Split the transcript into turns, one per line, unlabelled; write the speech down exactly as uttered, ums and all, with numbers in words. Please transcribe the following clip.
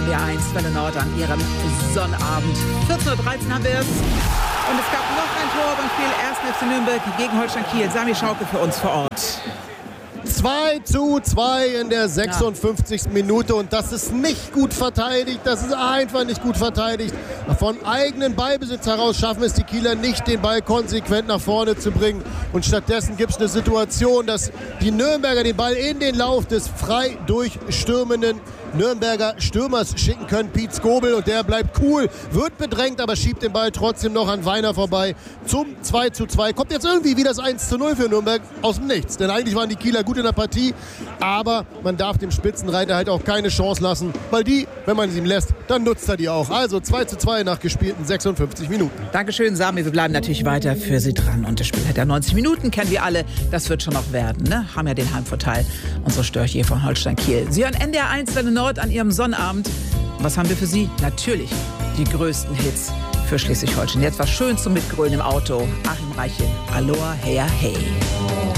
W eins Welle Nord an ihrem Sonnabend. vierzehn Uhr dreizehn haben wir es. Und es gab noch ein Tor beim Spiel ersten F C Nürnberg gegen Holstein Kiel. Sami Schauke für uns vor Ort.
zwei zu zwei in der sechsundfünfzigsten Minute und das ist nicht gut verteidigt, das ist einfach nicht gut verteidigt. Von eigenen Ballbesitz heraus schaffen es die Kieler nicht, den Ball konsequent nach vorne zu bringen und stattdessen gibt es eine Situation, dass die Nürnberger den Ball in den Lauf des frei durchstürmenden Nürnberger Stürmers schicken können, Piet Skobel, und der bleibt cool, wird bedrängt, aber schiebt den Ball trotzdem noch an Weiner vorbei zum zwei zu zwei. Kommt jetzt irgendwie wie das eins zu null für Nürnberg aus dem Nichts, denn eigentlich waren die Kieler gut in der Partie, aber man darf dem Spitzenreiter halt auch keine Chance lassen, weil die, wenn man sie ihm lässt, dann nutzt er die auch. Also zwei zu zwei nach gespielten sechsundfünfzig Minuten.
Dankeschön, Sami. Wir bleiben natürlich weiter für Sie dran. Und das Spiel hat ja neunzig Minuten, kennen wir alle. Das wird schon noch werden, ne? Haben ja den Heimvorteil. Unsere Störche von Holstein Kiel. Sie hören N D R eins Welle Nord an Ihrem Sonnabend. Was haben wir für Sie? Natürlich die größten Hits für Schleswig-Holstein. Jetzt was schön zum Mitgrölen im Auto. Achim Reichel, Aloha, Heya, Hey.